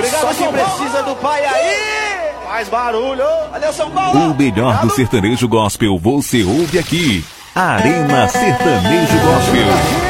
Obrigado, Só quem precisa do pai aí. Faz barulho. Valeu, São Paulo. O melhor do sertanejo gospel você ouve aqui. Arena Sertanejo Gospel.